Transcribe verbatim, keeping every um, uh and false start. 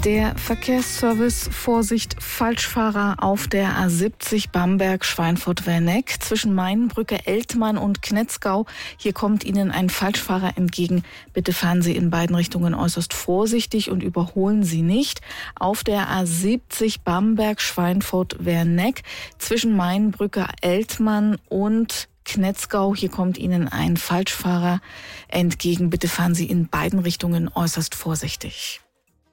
Der Verkehrsservice: Vorsicht, Falschfahrer auf der A siebzig Bamberg-Schweinfurt-Werneck zwischen Mainbrücke, Eltmann und Knetzgau. Hier kommt Ihnen ein Falschfahrer entgegen. Bitte fahren Sie in beiden Richtungen äußerst vorsichtig und überholen Sie nicht. Auf der A siebzig Bamberg-Schweinfurt-Werneck zwischen Mainbrücke, Eltmann und Knetzgau. Hier kommt Ihnen ein Falschfahrer entgegen. Bitte fahren Sie in beiden Richtungen äußerst vorsichtig.